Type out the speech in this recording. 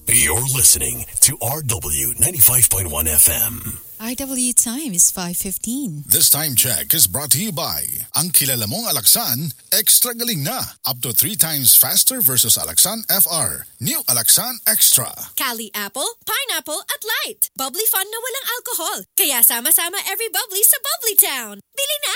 You're listening to RW 95.1 FM. RW time is 5:15. This time check is brought to you by ang kilala mong Alaxan, extra galing na. Up to 3 times faster versus Alaxan FR. New Alaxan Extra. Cali Apple, Pineapple at Light. Bubbly fun na walang alcohol. Kaya sama-sama every bubbly sa Bubbly Town. Bili